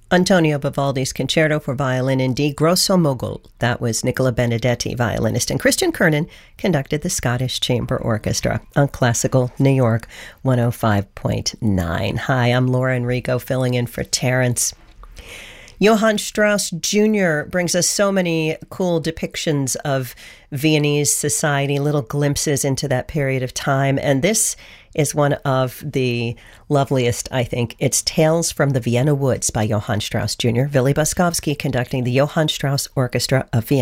Antonio Vivaldi's Concerto for Violin in D grosso mogul. That was Nicola Benedetti, violinist, and Christian Kernan conducted the Scottish Chamber Orchestra on Classical New York 105.9. Hi, I'm Laura Enrico filling in for Terrence. Johann Strauss Jr. brings us so many cool depictions of Viennese society, little glimpses into that period of time. And this is one of the loveliest, I think. It's Tales from the Vienna Woods by Johann Strauss Jr. Willy Boskovsky conducting the Johann Strauss Orchestra of Vienna.